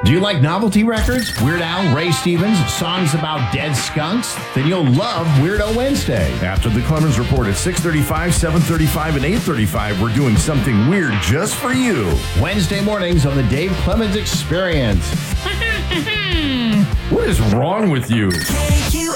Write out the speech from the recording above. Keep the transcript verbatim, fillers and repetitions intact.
Do you like novelty records? Weird Al, Ray Stevens, songs about dead skunks? Then you'll love Weirdo Wednesday. After the Clemens Report at six thirty-five, seven thirty-five, and eight thirty-five, we're doing something weird just for you. Wednesday mornings on the Dave Clemens Experience. What is wrong with you? K Q